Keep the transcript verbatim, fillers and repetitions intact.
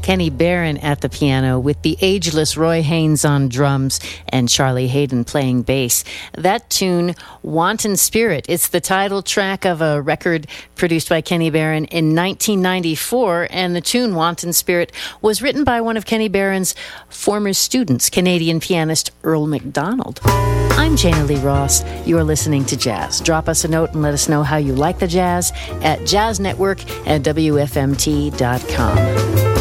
Kenny Barron at the piano with the ageless Roy Haynes on drums and Charlie Hayden playing bass. That tune, Wanton Spirit, it's the title track of a record produced by Kenny Barron in nineteen ninety-four, and the tune, Wanton Spirit, was written by one of Kenny Barron's former students, Canadian pianist Earl McDonald. I'm Jana Lee Ross. You're listening to Jazz. Drop us a note and let us know how you like the jazz at jazz network at W F M T dot com.